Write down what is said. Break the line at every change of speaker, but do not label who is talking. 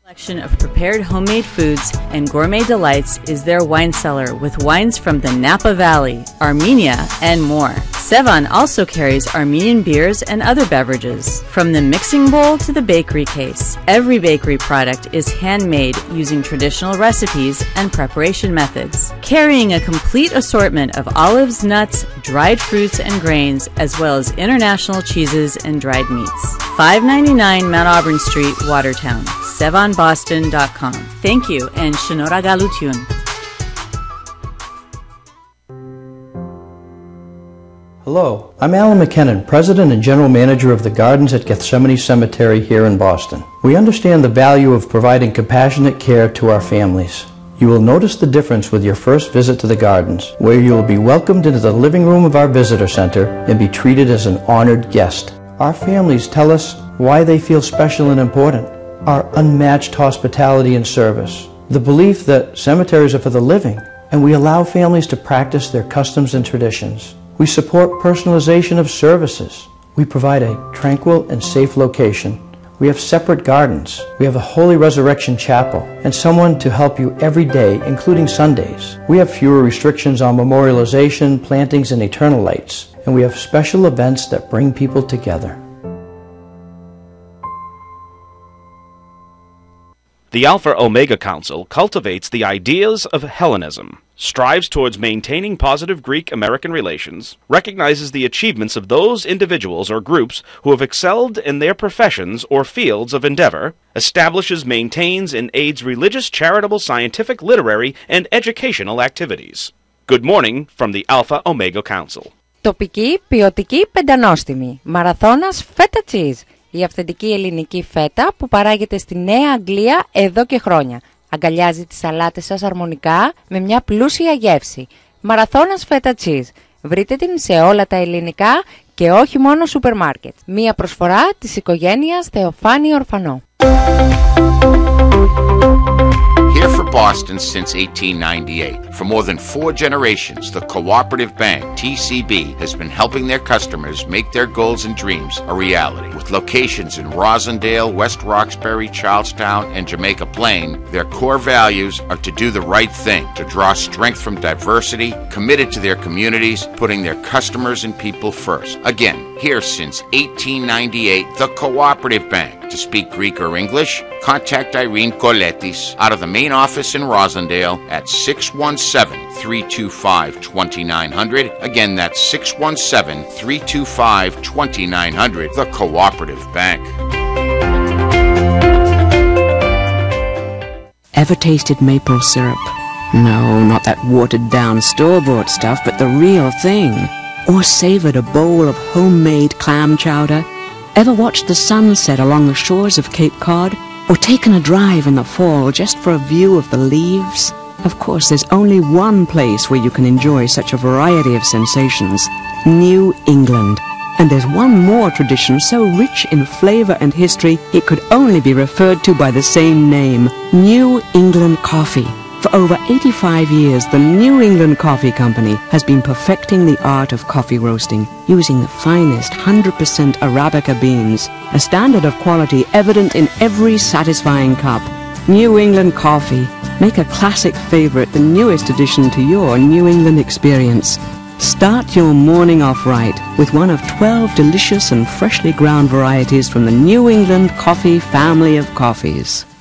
Selection of prepared homemade foods and gourmet delights is their wine cellar with wines from the Napa Valley, Armenia, and more. Sevan also carries Armenian beers and other beverages. From the mixing bowl to the bakery case, every bakery product is handmade using traditional recipes and preparation methods. Carrying a complete assortment of olives, nuts, dried fruits and grains, as well as international cheeses and dried meats. 599 Mount Auburn Street, Watertown. SevanBoston.com. Thank you, and Shenora Galutyun.
Hello, I'm Alan McKinnon, President and General Manager of the Gardens at Gethsemane Cemetery here in Boston. We understand the value of providing compassionate care to our families. You will notice the difference with your first visit to the Gardens, where you will be welcomed into the living room of our visitor center and be treated as an honored guest. Our families tell us why they feel special and important. Our unmatched hospitality and service, the belief that cemeteries are for the living, and we allow families to practice their customs and traditions. We support personalization of services. We provide a tranquil and safe location. We have separate gardens. We have a Holy Resurrection Chapel and someone to help you every day, including Sundays. We have fewer restrictions on memorialization, plantings, and eternal lights, and we have special events that bring people together.
The Alpha Omega Council cultivates the ideas of Hellenism, strives towards maintaining positive Greek-American relations, recognizes the achievements of those individuals or groups who have excelled in their professions or fields of endeavor, establishes, maintains, and aids religious, charitable, scientific, literary, and educational activities. Good morning from the Alpha Omega Council.
Τοπική, ποιοτική, πεντανόστιμη. Μαραθώνας φέτα cheese. Η αυθεντική ελληνική φέτα που παράγεται στη Νέα Αγγλία εδώ και χρόνια. Αγκαλιάζει τις σαλάτες σας αρμονικά με μια πλούσια γεύση. Μαραθώνας φέτα cheese. Βρείτε την σε όλα τα ελληνικά και όχι μόνο σούπερ μάρκετ. Μια προσφορά της οικογένειας Θεοφάνη Ορφανό.
Here for Boston since 1898. For more than 4 generations, the Cooperative Bank, TCB, has been helping their customers make their goals and dreams a reality. With locations in Rosendale, West Roxbury, Charlestown, and Jamaica Plain, their core values are to do the right thing, to draw strength from diversity, committed to their communities, putting their customers and people first. Again, here since 1898, the Cooperative Bank. To speak Greek or English, contact Irene Koletis out of the main office in Rosendale at 617-325-2900. Again, that's 617-325-2900. The Cooperative Bank.
Ever tasted maple syrup? No, not that watered-down store-bought stuff, but the real thing. Or savored a bowl of homemade clam chowder? Ever watched the sunset along the shores of Cape Cod? Or taken a drive in the fall just for a view of the leaves? Of course, there's only one place where you can enjoy such a variety of sensations: New England. And there's one more tradition so rich in flavor and history it could only be referred to by the same name: New England coffee. For over 85 years, the New England Coffee Company has been perfecting the art of coffee roasting using the finest 100% Arabica beans, a standard of quality evident in every satisfying cup. New England coffee. Make a classic favorite the newest addition to your New England experience. Start your morning off right with one of 12 delicious and freshly ground varieties from the New England Coffee family of coffees.